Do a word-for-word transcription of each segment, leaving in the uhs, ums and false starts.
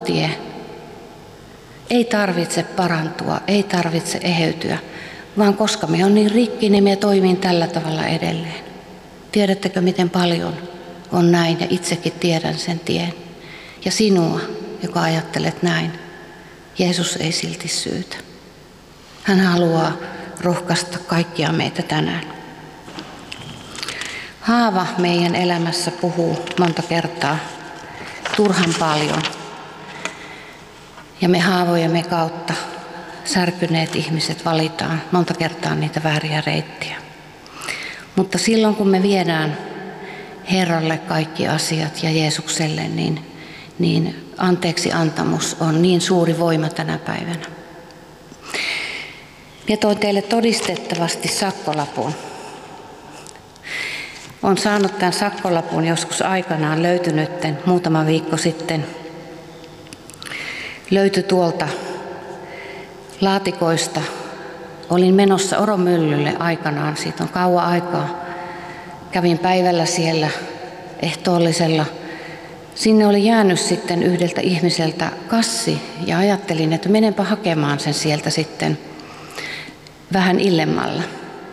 tie. Ei tarvitse parantua, ei tarvitse eheytyä, vaan koska me on niin rikki, niin me toimin tällä tavalla edelleen. Tiedättekö, miten paljon on näin, ja itsekin tiedän sen tien. Ja sinua, joka ajattelet näin, Jeesus ei silti syytä. Hän haluaa rohkaista kaikkia meitä tänään. Haava meidän elämässä puhuu monta kertaa turhan paljon. Ja me haavojemme kautta särkyneet ihmiset valitaan monta kertaa niitä vääriä reittiä. Mutta silloin kun me viedään Herralle kaikki asiat ja Jeesukselle, niin, niin anteeksi antamus on niin suuri voima tänä päivänä. Minä toin teille todistettavasti sakkolapun. Olen saanut tämän sakkolapun joskus aikanaan löytynytten muutama viikko sitten. Löytyi tuolta laatikoista. Olin menossa Oromyllylle aikanaan, siitä on kauan aikaa. Kävin päivällä siellä ehtoollisella. Sinne oli jäänyt sitten yhdeltä ihmiseltä kassi ja ajattelin, että menenpä hakemaan sen sieltä sitten vähän illemmalla.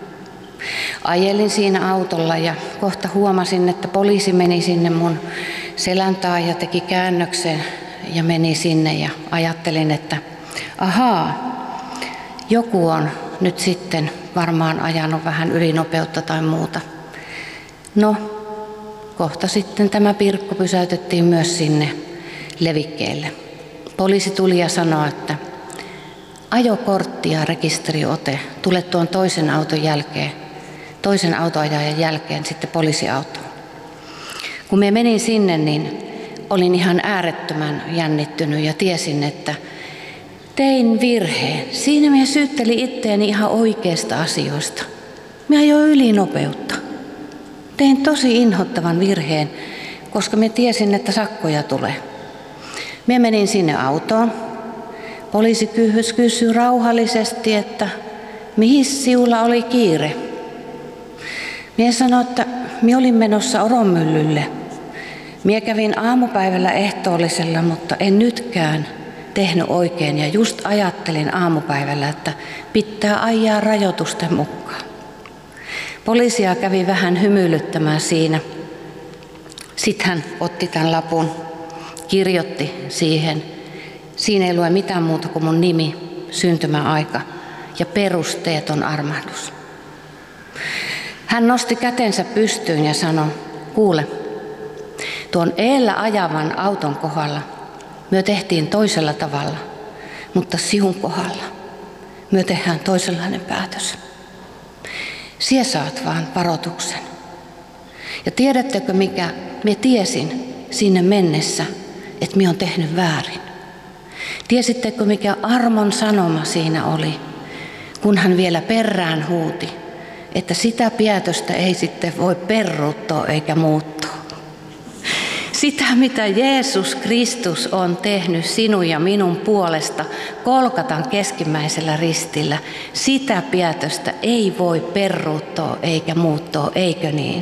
Ajelin siinä autolla ja kohta huomasin, että poliisi meni sinne mun selän taa ja teki käännöksen ja meni sinne ja ajattelin, että ahaa, joku on nyt sitten varmaan ajanut vähän ylinopeutta tai muuta. No, kohta sitten tämä Pirkko pysäytettiin myös sinne levikkeelle. Poliisi tuli ja sanoi, että ajokortti ja rekisteriote, tule tuon toisen auton jälkeen, toisen autoajajan jälkeen sitten poliisiautoon. Kun me menin sinne, niin olin ihan äärettömän jännittynyt ja tiesin, että tein virheen. Siinä minä syyttelin itseäni ihan oikeista asioista. Minä ajoin ylinopeutta. Tein tosi inhottavan virheen, koska minä tiesin, että sakkoja tulee. Minä menin sinne autoon. Poliisi kysyi rauhallisesti, että mihin sinulla oli kiire. Minä sanoin, että minä olin menossa Oromyllylle. Minä kävin aamupäivällä ehtoollisella, mutta en nytkään tehnyt oikein. Ja just ajattelin aamupäivällä, että pitää ajaa rajoitusten mukaan. Poliisia kävi vähän hymyilyttämään siinä. Sitten hän otti tämän lapun, kirjoitti siihen. Siinä ei lue mitään muuta kuin mun nimi, syntymäaika ja perusteeton armahdus. Hän nosti kätensä pystyyn ja sanoi, kuule, tuon eellä ajavan auton kohdalla me tehtiin toisella tavalla, mutta sinun kohdalla me tehdään toisenlainen päätös. Sie saat vaan varoituksen. Ja tiedättekö mikä, me tiesin sinne mennessä, että minä olen tehnyt väärin. Tiesittekö mikä armon sanoma siinä oli, kun hän vielä perään huuti, että sitä päätöstä ei sitten voi peruuttaa eikä muuttaa. Sitä, mitä Jeesus Kristus on tehnyt sinun ja minun puolesta Golgatan keskimmäisellä ristillä, sitä päätöstä ei voi peruuttaa eikä muuttaa, eikö niin?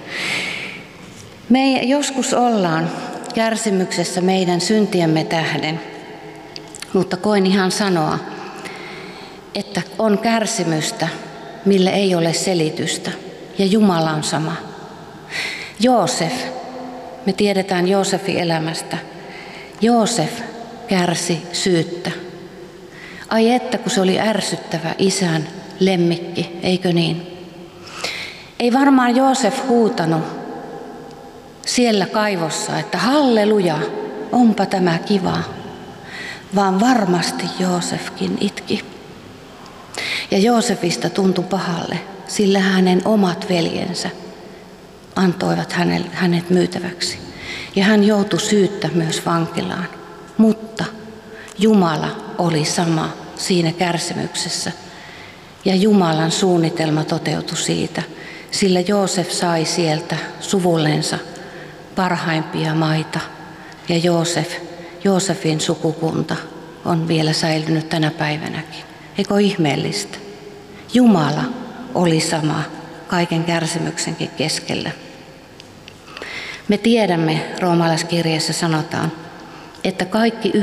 Me joskus ollaan kärsimyksessä meidän syntiemme tähden, mutta koin ihan sanoa, että on kärsimystä, mille ei ole selitystä, ja Jumala on sama. Joosef, me tiedetään Joosefin elämästä. Joosef kärsi syyttä. Ai että, kun se oli ärsyttävä isän lemmikki, eikö niin? Ei varmaan Joosef huutanut siellä kaivossa, että halleluja, onpa tämä kiva, vaan varmasti Joosefkin itki. Ja Joosefista tuntui pahalle, sillä hänen omat veljensä antoivat hänet myytäväksi. Ja hän joutui syyttä myös vankilaan. Mutta Jumala oli sama siinä kärsimyksessä. Ja Jumalan suunnitelma toteutui siitä, sillä Joosef sai sieltä suvullensa parhaimpia maita. Ja Joosef, Joosefin sukukunta on vielä säilynyt tänä päivänäkin. Eikö ihmeellistä? Jumala oli sama kaiken kärsimyksenkin keskellä. Me tiedämme, roomalaiskirjeessä sanotaan, että kaikki